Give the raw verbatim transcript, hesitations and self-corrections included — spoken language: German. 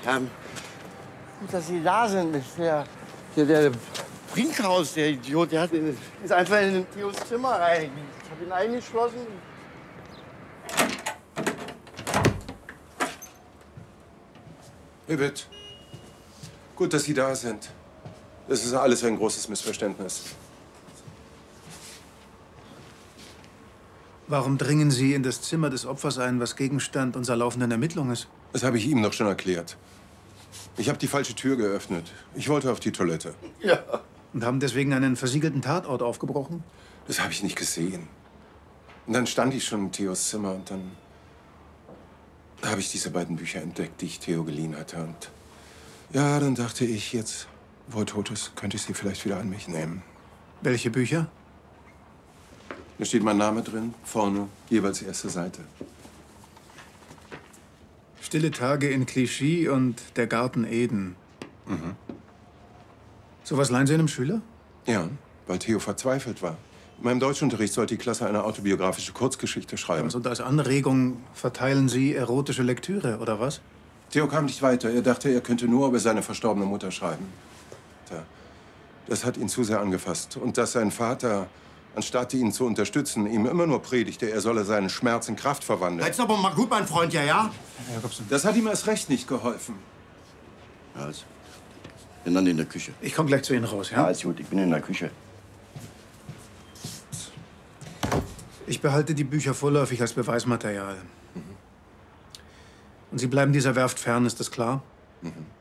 Ähm, gut, dass Sie da sind. Der, der, der Brinkhaus, der Idiot, der hat, ist einfach in Theos Zimmer rein. Ich habe ihn eingeschlossen. Ibbett, gut, dass Sie da sind. Das ist alles ein großes Missverständnis. Warum dringen Sie in das Zimmer des Opfers ein, was Gegenstand unserer laufenden Ermittlung ist? Das habe ich ihm doch schon erklärt. Ich habe die falsche Tür geöffnet. Ich wollte auf die Toilette. Ja. Und haben deswegen einen versiegelten Tatort aufgebrochen? Das habe ich nicht gesehen. Und dann stand ich schon in Theos Zimmer und dann habe ich diese beiden Bücher entdeckt, die ich Theo geliehen hatte. Und ja, dann dachte ich, jetzt, wo er tot ist, könnte ich sie vielleicht wieder an mich nehmen. Welche Bücher? Da steht mein Name drin, vorne, jeweils erste Seite. Stille Tage in Clichy und Der Garten Eden. Mhm. Sowas leihen Sie einem Schüler? Ja, weil Theo verzweifelt war. In meinem Deutschunterricht sollte die Klasse eine autobiografische Kurzgeschichte schreiben. Und als Anregung verteilen Sie erotische Lektüre, oder was? Theo kam nicht weiter. Er dachte, er könnte nur über seine verstorbene Mutter schreiben. Tja, das hat ihn zu sehr angefasst. Und dass sein Vater, anstatt ihn zu unterstützen, ihm immer nur predigte, er solle seinen Schmerz in Kraft verwandeln. Jetzt aber mal gut, mein Freund, ja, ja? Das hat ihm erst recht nicht geholfen. Ja, also. Bin dann in der Küche. Ich komme gleich zu Ihnen raus, ja? Ja, ist gut, ich bin in der Küche. Ich behalte die Bücher vorläufig als Beweismaterial. Mhm. Und Sie bleiben dieser Werft fern, ist das klar? Mhm.